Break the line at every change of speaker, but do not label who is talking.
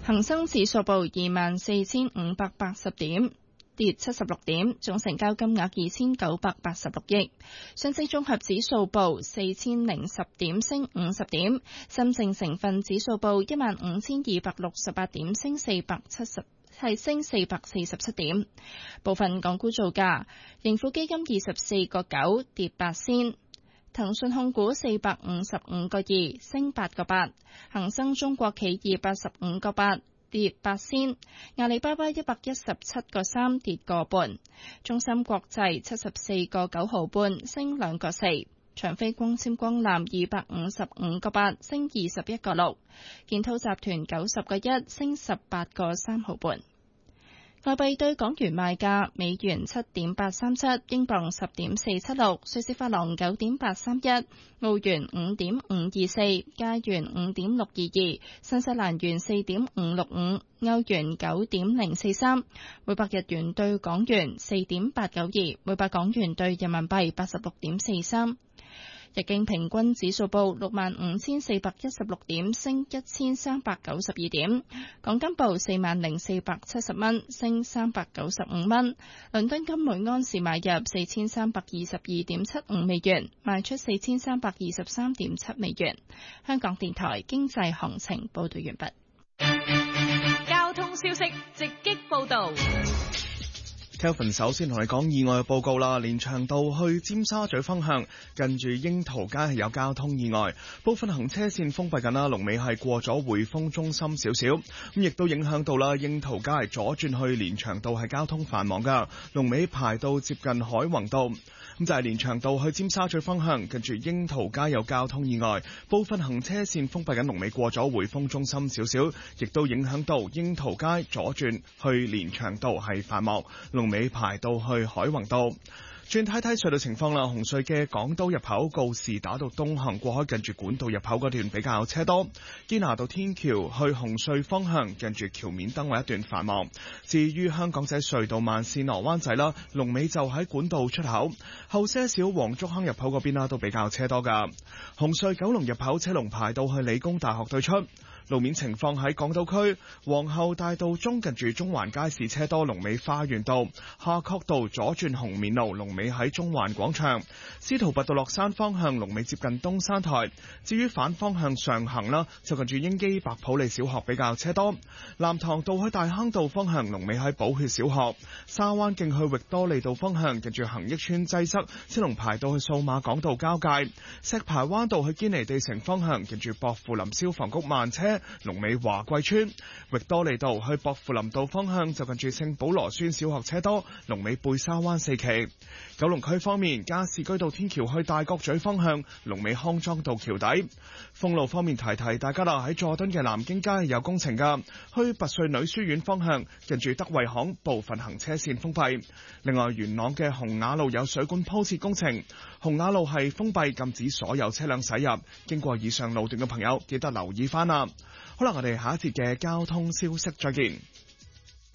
恒生指數報24,580點，跌76點，總成交金額2986億。上證綜合指數報4010點，升50點。深證成分指數報15,268點，升447點。部分港股造價：盈富基金24個9，跌8仙；騰訊控股455個2，升8個8；恒生中國企業85個8，跌8仙；阿里巴巴117個3，跌個半；中芯國際74個9毫半，升2個4；長飛光纖光纜255個8，升21個6；建滔集團90個1，升18個3毫半。外幣對港元賣價：美元7.837，英鎊10.476，瑞士法郎9.831，澳元5.524，加元5.622，新西蘭元4.565，歐元9.043，每百日元對港元4.892，每百港元對人民幣86.43。日經平均指數報65,416點，升1392點。港金報40,470蚊，升395蚊。倫敦金每安士買入4,322.75美元，賣出4,323.7美元。香港電台經濟行情報道完畢。
交通消息直擊報道。
Kelvin 首先同你講意外嘅報告啦，連翔道去尖沙咀方向近住櫻桃街係有交通意外，部分行車線封閉緊啦，龍尾係過咗匯豐中心少少，咁亦都影響到啦櫻桃街左轉去連翔道係交通繁忙噶，龍尾排到接近海泓道。咁就係連翔道去尖沙咀方向近住櫻桃街有交通意外，部分行車線封閉緊，龍尾過咗匯豐中心少少，亦都影響到櫻桃街左轉去連翔道係繁忙，龍尾排到去海泓道。轉睇睇隧道情況啦，紅隧嘅港島入口告士打道東行過海近住管道入口嗰段比較車多，堅拿道天橋去紅隧方向近住橋面燈位一段繁忙。至於香港仔隧道慢線螺灣仔啦，龍尾就喺管道出口，後些少黃竹坑入口嗰邊啦都比較車多噶。紅隧九龍入口車龍排到去理工大學對出。路面情況喺港島區皇后大道中近住中環街市車多，龍尾花園道；夏慤道左轉紅棉路，龍尾喺中環廣場；司徒拔道落山方向龍尾接近東山台。至於反方向上行啦，就近住英基白普利小學比較車多。藍塘道去大坑道方向龍尾喺寶血小學。沙灣徑去域多利道方向近住恒益邨擠塞，車龍排到去數碼港道交界。石排灣道去堅尼地城方向近住薄扶林消防局慢車，龍尾華貴村。域多利道去薄扶林道方向就近住聖保羅孫小學車多，龍尾貝沙灣四期。九龍區方面，加士居道天橋去大角咀方向龍尾康莊道橋底。封路方面提提大家啦，喺佐敦嘅南京街有工程噶，去拔萃女書院方向近住德惠行部分行車線封閉。另外元朗嘅洪雅路有水管鋪設工程，洪雅路係封閉，禁止所有車輛駛入，經過以上路段嘅朋友記得留意翻啦。好啦，我哋下一節嘅交通消息再見。